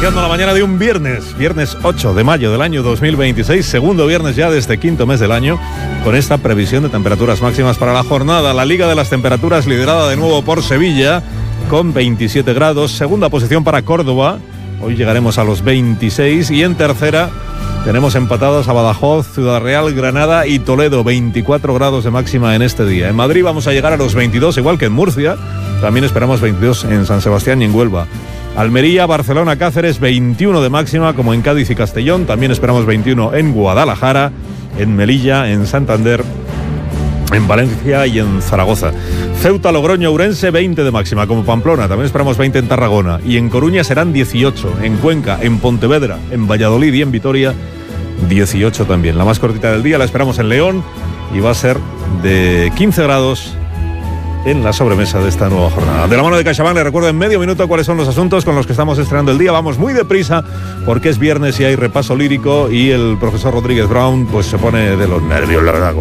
iniciando la mañana de un viernes 8 de mayo del año 2026, segundo viernes ya de este quinto mes del año, con esta previsión de temperaturas máximas para la jornada. La Liga de las Temperaturas liderada de nuevo por Sevilla, con 27 grados, segunda posición para Córdoba, hoy llegaremos a los 26, y en tercera tenemos empatados a Badajoz, Ciudad Real, Granada y Toledo, 24 grados de máxima en este día. En Madrid vamos a llegar a los 22, igual que en Murcia, también esperamos 22 en San Sebastián y en Huelva. Almería, Barcelona, Cáceres, 21 de máxima, como en Cádiz y Castellón. También esperamos 21 en Guadalajara, en Melilla, en Santander, en Valencia y en Zaragoza. Ceuta, Logroño, Ourense, 20 de máxima, como Pamplona. También esperamos 20 en Tarragona. Y en Coruña serán 18. En Cuenca, en Pontevedra, en Valladolid y en Vitoria, 18 también. La más cortita del día la esperamos en León y va a ser de 15 grados en la sobremesa de esta nueva jornada. De la mano de CaixaBank, le recuerdo en medio minuto cuáles son los asuntos con los que estamos estrenando el día. Vamos muy deprisa porque es viernes y hay repaso lírico y el profesor Rodríguez Brown pues se pone de los nervios, la verdad.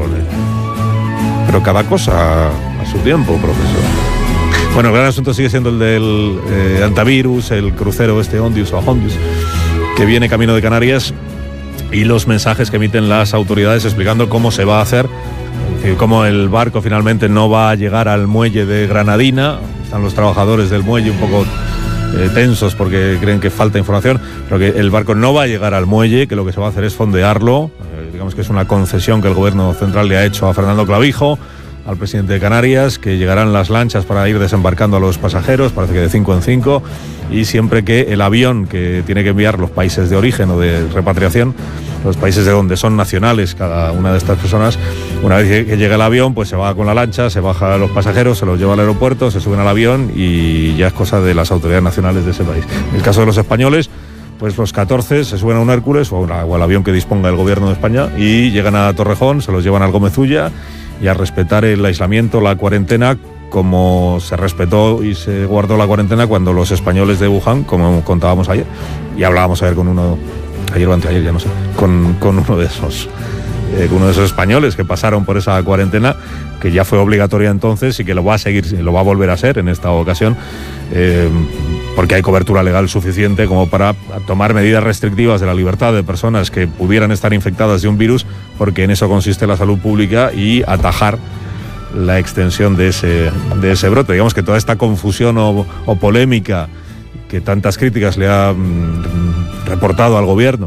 Pero cada cosa a su tiempo, profesor. Bueno, el gran asunto sigue siendo el del antivirus, el crucero Ondius o Hondius, que viene camino de Canarias, y los mensajes que emiten las autoridades explicando cómo se va a hacer. Como el barco finalmente no va a llegar al muelle de Granadina. Están los trabajadores del muelle un poco tensos porque creen que falta información, pero que el barco no va a llegar al muelle, que lo que se va a hacer es fondearlo. Digamos que es una concesión que el gobierno central le ha hecho a Fernando Clavijo, al presidente de Canarias, que llegarán las lanchas para ir desembarcando a los pasajeros, parece que de 5 en 5, y siempre que el avión que tiene que enviar los países de origen o de repatriación, los países de donde son nacionales cada una de estas personas, una vez que llega el avión, pues se va con la lancha, se baja a los pasajeros, se los lleva al aeropuerto, se suben al avión y ya es cosa de las autoridades nacionales de ese país. En el caso de los españoles, pues los 14 se suben a un Hércules o al avión que disponga el gobierno de España y llegan a Torrejón, se los llevan al Gómez Ulla y a respetar el aislamiento, la cuarentena, como se respetó y se guardó la cuarentena cuando los españoles de Wuhan, como contábamos ayer, y hablábamos ayer con uno, ayer o anteayer, ya no sé, con uno de esos españoles que pasaron por esa cuarentena, que ya fue obligatoria entonces y que lo va a seguir, lo va a volver a ser en esta ocasión, porque hay cobertura legal suficiente como para tomar medidas restrictivas de la libertad de personas que pudieran estar infectadas de un virus, porque en eso consiste la salud pública, y atajar la extensión de ese brote. Digamos que toda esta confusión o polémica que tantas críticas le ha reportado al gobierno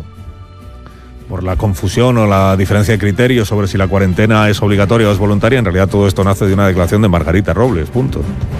por la confusión o la diferencia de criterios sobre si la cuarentena es obligatoria o es voluntaria, en realidad todo esto nace de una declaración de Margarita Robles, punto.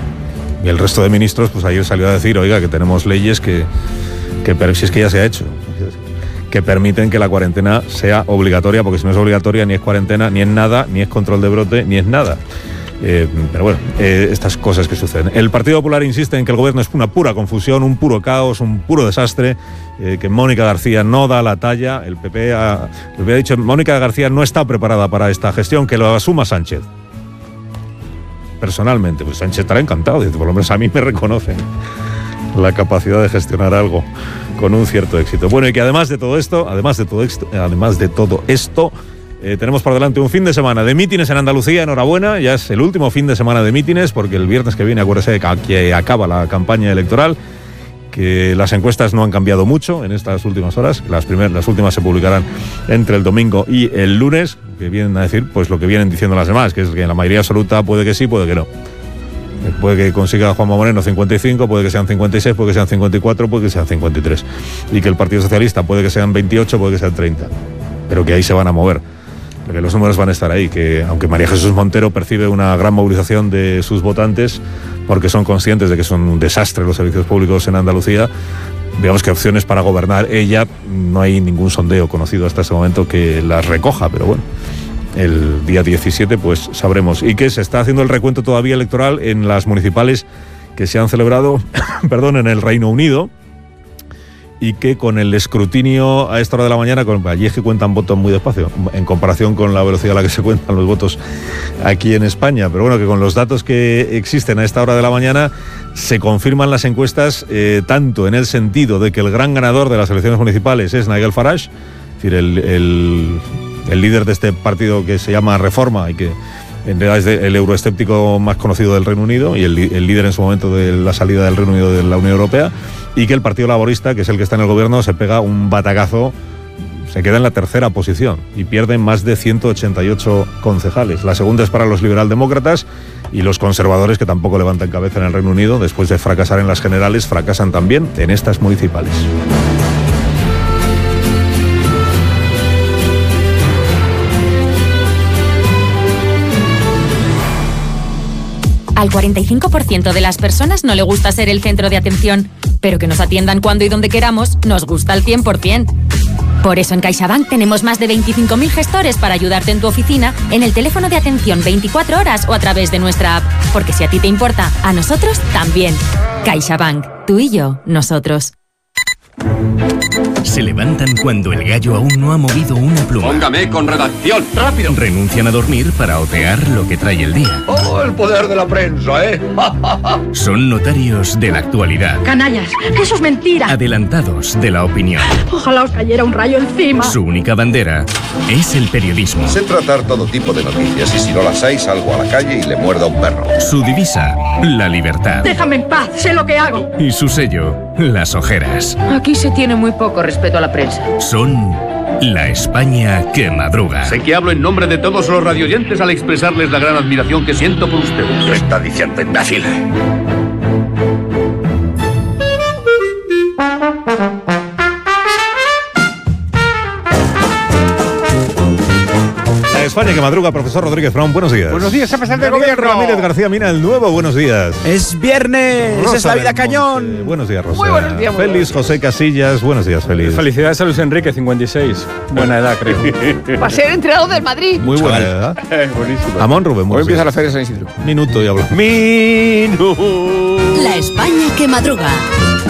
Y el resto de ministros, pues ayer salió a decir, oiga, que tenemos leyes pero si es que ya se ha hecho, que permiten que la cuarentena sea obligatoria, porque si no es obligatoria ni es cuarentena, ni es nada, ni es control de brote, ni es nada. Pero bueno, estas cosas que suceden. El Partido Popular insiste en que el gobierno es una pura confusión, un puro caos, un puro desastre, que Mónica García no da la talla. El PP ha dicho, Mónica García no está preparada para esta gestión, que lo asuma Sánchez. Personalmente, pues Sánchez estará encantado, dice, por lo menos a mí me reconocen la capacidad de gestionar algo con un cierto éxito. Bueno, y que además de todo esto, tenemos por delante un fin de semana de mítines en Andalucía. Enhorabuena, ya es el último fin de semana de mítines, porque el viernes que viene, acuérdese que acaba la campaña electoral, que las encuestas no han cambiado mucho en estas últimas horas. Las últimas se publicarán entre el domingo y el lunes, que vienen a decir pues lo que vienen diciendo las demás, que es que en la mayoría absoluta puede que sí, puede que no. Puede que consiga Juanma Moreno 55, puede que sean 56, puede que sean 54, puede que sean 53. Y que el Partido Socialista puede que sean 28, puede que sean 30. Pero que ahí se van a mover. Que los números van a estar ahí, que aunque María Jesús Montero percibe una gran movilización de sus votantes porque son conscientes de que son un desastre los servicios públicos en Andalucía, digamos que opciones para gobernar ella, no hay ningún sondeo conocido hasta ese momento que las recoja, pero bueno, el día 17 pues sabremos. Y que se está haciendo el recuento todavía electoral en las municipales que se han celebrado en el Reino Unido, y que con el escrutinio a esta hora de la mañana, allí es que cuentan votos muy despacio en comparación con la velocidad a la que se cuentan los votos aquí en España, pero bueno, que con los datos que existen a esta hora de la mañana se confirman las encuestas, tanto en el sentido de que el gran ganador de las elecciones municipales es Nigel Farage, es decir, el líder de este partido que se llama Reforma y que en realidad es el euroescéptico más conocido del Reino Unido y el líder en su momento de la salida del Reino Unido de la Unión Europea, y que el Partido Laborista, que es el que está en el gobierno, se pega un batacazo, se queda en la tercera posición y pierden más de 188 concejales. La segunda es para los liberaldemócratas y los conservadores, que tampoco levantan cabeza en el Reino Unido. Después de fracasar en las generales, fracasan también en estas municipales. Al 45% de las personas no le gusta ser el centro de atención, pero que nos atiendan cuando y donde queramos nos gusta al 100%. Por eso en CaixaBank tenemos más de 25.000 gestores para ayudarte en tu oficina, en el teléfono de atención 24 horas o a través de nuestra app. Porque si a ti te importa, a nosotros también. CaixaBank. Tú y yo, nosotros. Se levantan cuando el gallo aún no ha movido una pluma. Póngame con redacción, rápido. Renuncian a dormir para otear lo que trae el día. ¡Oh, el poder de la prensa, eh! Son notarios de la actualidad. Canallas, eso es mentira. Adelantados de la opinión. Ojalá os cayera un rayo encima. Su única bandera es el periodismo. Sé tratar todo tipo de noticias y si no las hay salgo a la calle y le muerdo a un perro. Su divisa, la libertad. Déjame en paz, sé lo que hago. Y su sello, las ojeras. Aquí se tiene muy poco respeto a la prensa. Son la España que madruga. Sé que hablo en nombre de todos los radioyentes al expresarles la gran admiración que siento por ustedes. ¿Qué está diciendo, imbécil? España que madruga, profesor Rodríguez Brown, buenos días. Buenos días, presidente del gobierno. Ramírez García Mina, el nuevo, buenos días. Es viernes, Rosa es la vida del cañón. Monte. Buenos días, Rosa. Muy buenos días. Félix José Casillas, buenos días, Félix. Felicidades a Luis Enrique, 56. Buena edad, creo. Va a ser entrenador del Madrid. Muy buena edad. Buenísimo. Amón Rubén, Hoy buenos empieza días. la Feria de San Isidro. Minuto y hablo. La España que madruga.